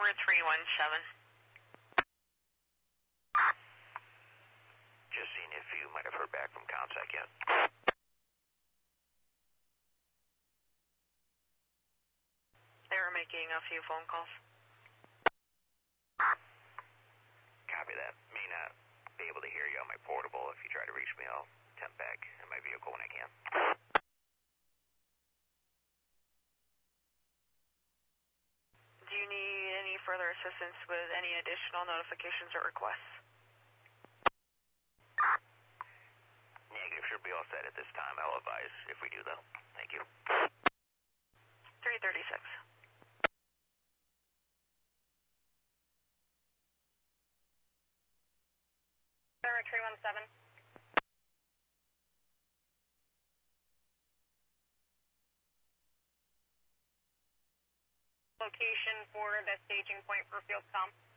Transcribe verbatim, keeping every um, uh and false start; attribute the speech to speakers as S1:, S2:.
S1: Server three one seven.
S2: Just seeing if you might have heard back from ComSec yet.
S1: They were making a few phone calls.
S2: Copy that. May not be able to hear you on my portable. If you try to reach me, I'll attempt back in my vehicle when I can.
S1: Do you need any further assistance with any additional notifications or requests?
S2: Negative. Should be all set at this time. I'll advise if we do, though. Thank you.
S1: three thirty-six. Server three one seven. Location for the staging point for field comm.